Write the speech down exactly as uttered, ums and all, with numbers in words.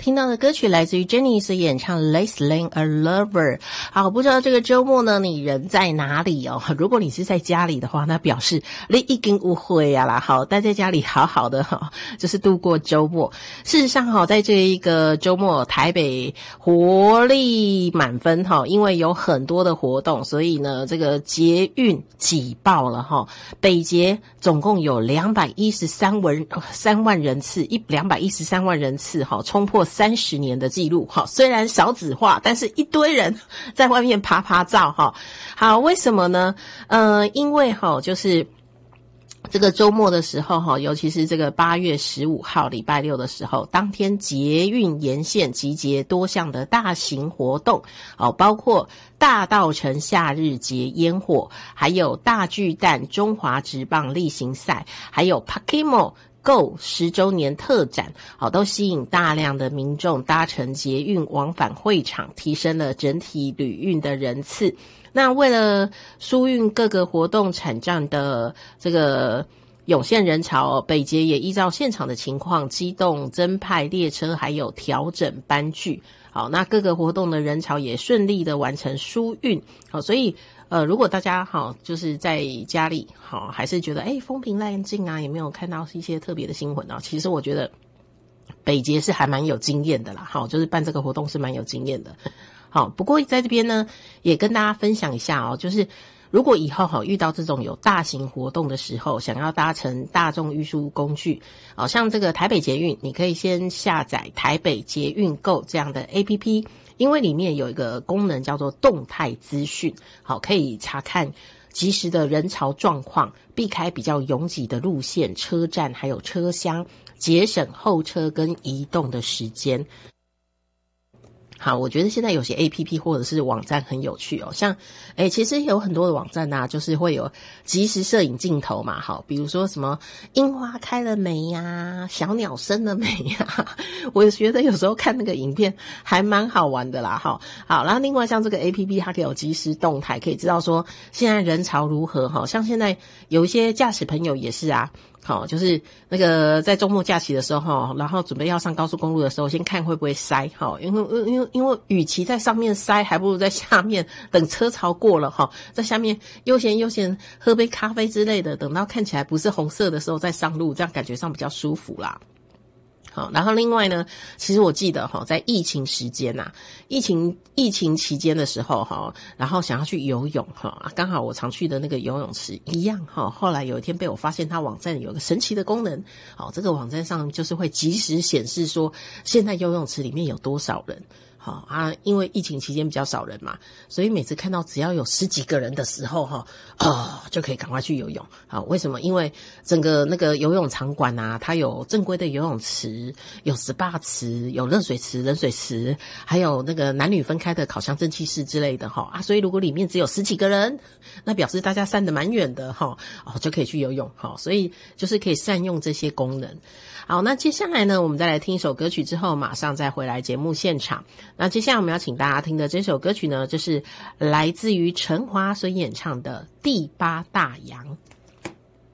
听到的歌曲来自于 Jenny 所演唱 Let's Lane a Lover。 好，不知道这个周末呢你人在哪里哦？如果你是在家里的话，那表示你已经误会啊啦。好，待在家里好好的哈，就是度过周末。事实上哈，在这一个周末台北活力满分哈，因为有很多的活动，所以呢这个捷运挤爆了哈。北捷总共有两百一十三万三万人次，一两百一十三万人次哈，冲破三十年的记录哈。虽然少子化，但是一堆人在外面爬爬照哈。好，为什么呢？呃，因为哈，就是这个周末的时候哈，尤其是这个八月十五号礼拜六的时候，当天捷运沿线集结多项的大型活动，哦，包括大稻埕夏日节烟火，还有大巨蛋中华职棒例行赛，还有 Pokemon Go 十周年特展，好，都吸引大量的民众搭乘捷运往返会场，提升了整体旅运的人次。那为了疏运各个活动产站的这个涌现人潮，北捷也依照现场的情况机动增派列车，还有调整班距。好，那各个活动的人潮也顺利的完成疏运。好，所以呃，如果大家好就是在家里好，还是觉得诶风平浪静啊，也没有看到一些特别的新闻啊，其实我觉得北捷是还蛮有经验的啦。好，就是办这个活动是蛮有经验的。好，不过在这边呢，也跟大家分享一下哦，就是如果以后哈遇到这种有大型活动的时候，想要搭乘大众运输工具，好像这个台北捷运，你可以先下载台北捷运 Go 这样的 A P P， 因为里面有一个功能叫做动态资讯，好，可以查看即时的人潮状况，避开比较拥挤的路线、车站还有车厢，节省候车跟移动的时间。好，我觉得现在有些 A P P 或者是网站很有趣哦，像诶其实有很多的网站啊，就是会有即时摄影镜头嘛，好，比如说什么樱花开了没呀，小鸟生了没呀，我觉得有时候看那个影片还蛮好玩的啦，好，好，然后另外像这个 A P P 它可以有即时动态，可以知道说现在人潮如何，好，像现在有一些驾驶朋友也是啊，好，就是那个在周末假期的时候，然后准备要上高速公路的时候，先看会不会塞，好，因为因为因为与其在上面塞，还不如在下面等车潮过了哈，在下面悠闲悠闲喝杯咖啡之类的，等到看起来不是红色的时候再上路，这样感觉上比较舒服啦。好，然后另外呢，其实我记得哈，在疫情时间呐，疫情疫情期间的时候哈，然后想要去游泳哈，刚好我常去的那个游泳池一样哈，后来有一天被我发现它网站有个神奇的功能，好，这个网站上就是会即时显示说现在游泳池里面有多少人。好啊，因为疫情期间比较少人嘛，所以每次看到只要有十几个人的时候哈，哦，就可以赶快去游泳。好，为什么？因为整个那个游泳场馆啊，它有正规的游泳池，有 S P A 池，有热水池、冷水池，还有那个男女分开的烤箱蒸汽室之类的哈啊，所以如果里面只有十几个人，那表示大家散得蛮远的哈，哦，就可以去游泳哈，所以就是可以善用这些功能。好，那接下来呢，我们再来听一首歌曲之后，马上再回来节目现场。那接下来我们要请大家听的这首歌曲呢，就是来自于陈华所演唱的《第八大洋》。